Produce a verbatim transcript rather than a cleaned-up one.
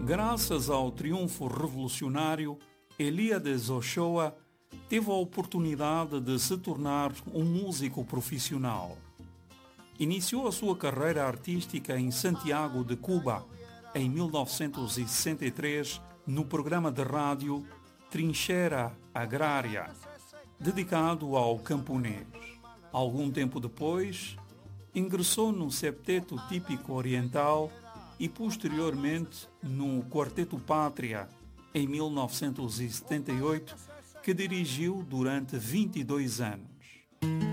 Graças ao triunfo revolucionário, Eliades Ochoa teve a oportunidade de se tornar um músico profissional. Iniciou a sua carreira artística em Santiago de Cuba, em mil novecentos e sessenta e três, no programa de rádio Trincheira Agrária, dedicado ao camponês. Algum tempo depois, ingressou no septeto típico oriental e posteriormente no Quarteto Pátria, em mil novecentos e setenta e oito, que dirigiu durante vinte e dois anos.